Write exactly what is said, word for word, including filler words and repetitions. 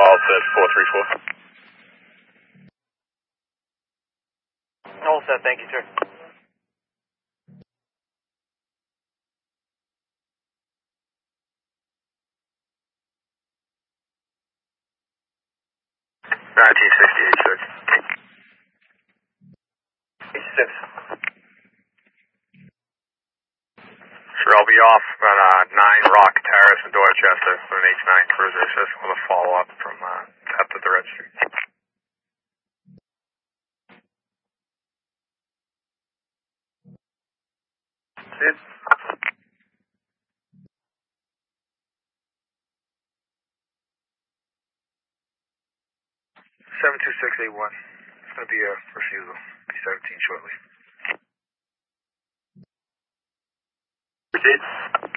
All set, four three four. All set, thank you, sir. nineteen sixty-eight, sir. eighty-six. Sure, I'll be off at uh, nine Rock Terrace in Dorchester for an H nine cruiser assist with a follow-up from uh, tapped at the registry. See it? seven two six eight one. It's going to be a refusal. Be seventeen shortly. Proceed.